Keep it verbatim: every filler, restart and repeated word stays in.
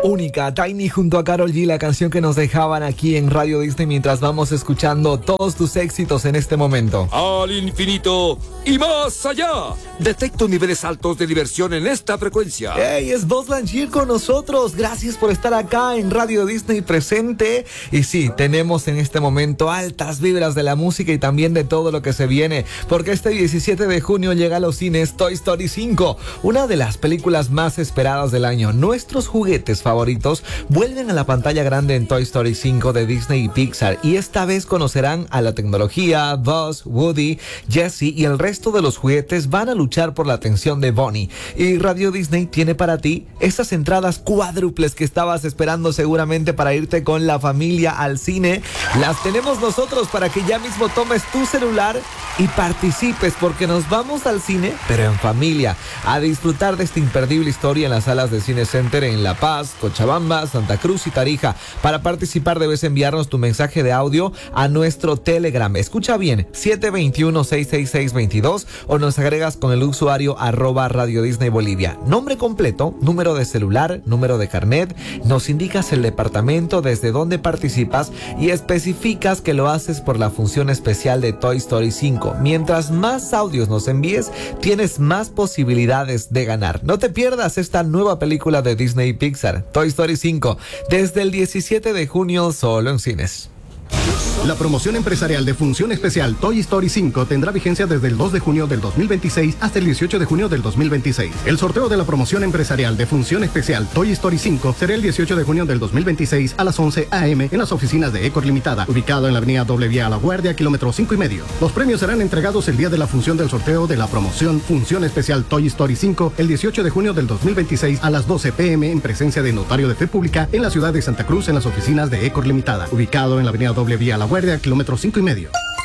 Única, Tiny junto a Karol G, la canción que nos dejaban aquí en Radio Disney mientras vamos escuchando todos tus éxitos en este momento. Al infinito y más allá. Detecto niveles altos de diversión en esta frecuencia. ¡Hey! Es Buzz Lightyear con nosotros. Gracias por estar acá en Radio Disney presente. Y sí, tenemos en este momento altas vibras de la música y también de todo lo que se viene. Porque este diecisiete de junio llega a los cines Toy Story cinco, una de las películas más esperadas del año. Nuestros juguetes favoritos vuelven a la pantalla grande en Toy Story cinco de Disney y Pixar, y esta vez conocerán a la tecnología. Buzz, Woody, Jessie y el resto de los juguetes van a luchar por la atención de Bonnie, y Radio Disney tiene para ti esas entradas cuádruples que estabas esperando seguramente para irte con la familia al cine. Las tenemos nosotros para que ya mismo tomes tu celular y participes, porque nos vamos al cine, pero en familia, a disfrutar de esta imperdible historia en las salas de Cine Center en La Paz, Cochabamba, Santa Cruz y Tarija. Para participar debes enviarnos tu mensaje de audio a nuestro Telegram. Escucha bien, siete dos uno, seis seis seis, dos dos, o nos agregas con el usuario arroba Radio Disney Bolivia. Nombre completo, número de celular, número de carnet, nos indicas el departamento desde donde participas y especificas que lo haces por la función especial de Toy Story cinco. Mientras más audios nos envíes, tienes más posibilidades de ganar. No te pierdas esta nueva película de Disney y Pixar, Toy Story cinco, desde el diecisiete de junio solo en cines. La promoción empresarial de Función Especial Toy Story cinco tendrá vigencia desde el dos de junio del dos mil veintiséis hasta el dieciocho de junio del dos mil veintiséis. El sorteo de la promoción empresarial de Función Especial Toy Story cinco será el dieciocho de junio del dos mil veintiséis a las once a eme en las oficinas de Ecor Limitada, ubicado en la avenida Doble Vía a La Guardia, kilómetro cinco y medio. Los premios serán entregados el día de la función del sorteo de la promoción Función Especial Toy Story cinco el dieciocho de junio del dos mil veintiséis a las doce pe eme en presencia de Notario de Fe Pública en la ciudad de Santa Cruz en las oficinas de Ecor Limitada, ubicado en la avenida Doble Vía a La Guardia, kilómetro cinco y medio.